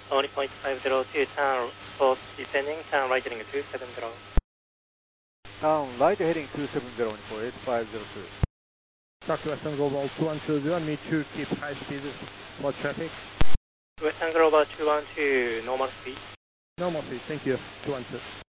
only point 502, turn both descending, turn right heading 270. Down right heading 270 for 8502. Talk to Western Global 2120, meet you, keep high speed for traffic. Western Global 212, normal speed. Normal speed, thank you, 212.